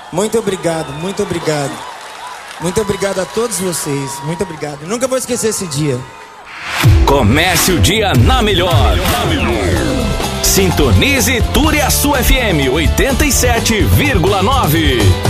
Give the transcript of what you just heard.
Muito obrigado, muito obrigado. Muito obrigado a todos vocês. Muito obrigado. Nunca vou esquecer esse dia. Comece o dia na melhor. Sintonize Turiaçu FM 87,9.